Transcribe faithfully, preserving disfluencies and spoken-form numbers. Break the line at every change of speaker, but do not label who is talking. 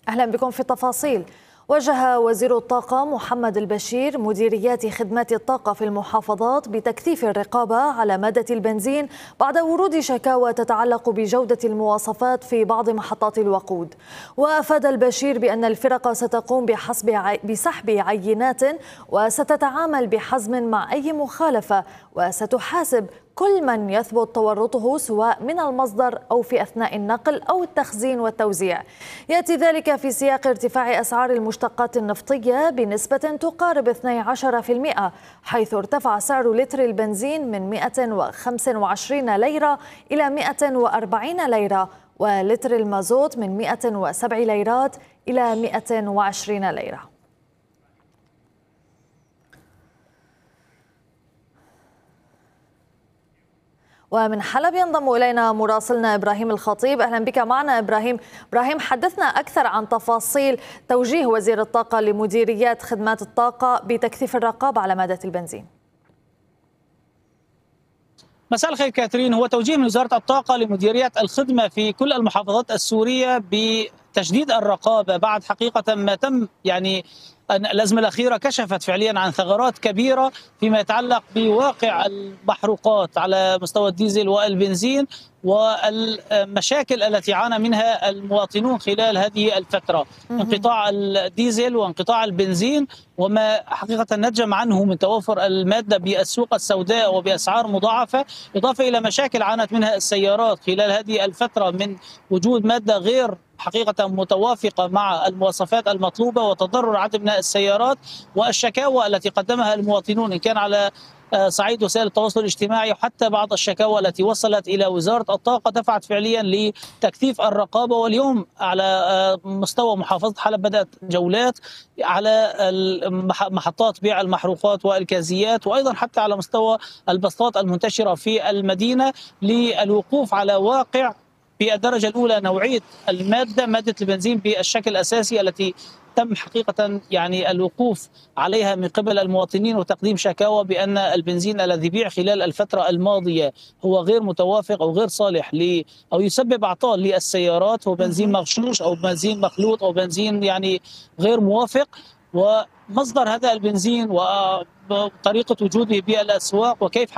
أهلا بكم في التفاصيل. وجه وزير الطاقة محمد البشير مديريات خدمات الطاقة في المحافظات بتكثيف الرقابة على مادة البنزين بعد ورود شكاوى تتعلق بجودة المواصفات في بعض محطات الوقود. وأفاد البشير بأن الفرق ستقوم بحسب عي... بسحب عينات وستتعامل بحزم مع أي مخالفة، وستحاسب كل من يثبت تورطه سواء من المصدر أو في أثناء النقل أو التخزين والتوزيع. يأتي ذلك في سياق ارتفاع أسعار المشتقات النفطية بنسبة تقارب اثني عشر بالمئة، حيث ارتفع سعر لتر البنزين من مئة وخمسة وعشرين ليرة إلى مئة وأربعين ليرة، ولتر المازوت من مئة وسبع ليرات إلى مئة وعشرين ليرة. ومن حلب ينضم إلينا مراسلنا إبراهيم الخطيب. أهلا بك معنا إبراهيم. إبراهيم، حدثنا أكثر عن تفاصيل توجيه وزير الطاقة لمديريات خدمات الطاقة بتكثيف الرقابة على مادة البنزين.
مساء الخير كاترين. هو توجيه من وزارة الطاقة لمديريات الخدمة في كل المحافظات السورية بتشديد الرقابة بعد حقيقة ما تم يعني الأزمة الأخيرة كشفت فعليا عن ثغرات كبيرة فيما يتعلق بواقع المحروقات على مستوى الديزل والبنزين والمشاكل التي عانى منها المواطنون خلال هذه الفترة، انقطاع الديزل وانقطاع البنزين وما حقيقة نجم عنه من توفر المادة بالسوق السوداء وبأسعار مضاعفة، إضافة إلى مشاكل عانت منها السيارات خلال هذه الفترة من وجود مادة غير حقيقة متوافقة مع المواصفات المطلوبة وتضرر عدد من السيارات، والشكاوى التي قدمها المواطنون إن كان على صعيد وسائل التواصل الاجتماعي وحتى بعض الشكاوى التي وصلت إلى وزارة الطاقة دفعت فعليا لتكثيف الرقابة. واليوم على مستوى محافظة حلب بدأت جولات على محطات بيع المحروقات والكازيات، وأيضا حتى على مستوى البسطات المنتشرة في المدينة للوقوف على واقع في الدرجة الأولى نوعية المادة مادة البنزين بالشكل الأساسي التي تم حقيقة يعني الوقوف عليها من قبل المواطنين وتقديم شكاوى بأن البنزين الذي بيع خلال الفترة الماضية هو غير متوافق أو غير صالح ل أو يسبب أعطال للسيارات، هو بنزين مغشوش أو بنزين مخلوط أو بنزين يعني غير موافق. ومصدر هذا البنزين وطريقة وجوده بالأسواق وكيف